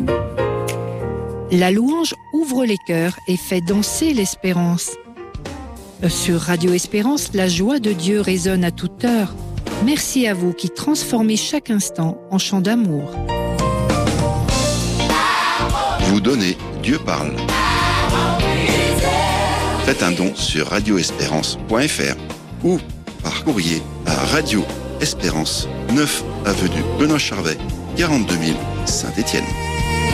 La louange ouvre les cœurs et fait danser l'espérance. Sur Radio Espérance, la joie de Dieu résonne à toute heure. Merci à vous qui transformez chaque instant en chant d'amour. Vous donnez, Dieu parle. Faites un don sur radioespérance.fr ou par courrier à Radio Espérance, 9 avenue Benoît Charvet, 42 000 Saint-Étienne.